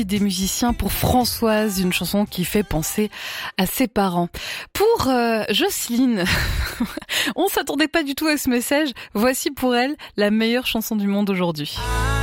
des musiciens pour Françoise, une chanson qui fait penser à ses parents. Pour Jocelyne, on s'attendait pas du tout à ce message. Voici pour elle la meilleure chanson du monde aujourd'hui.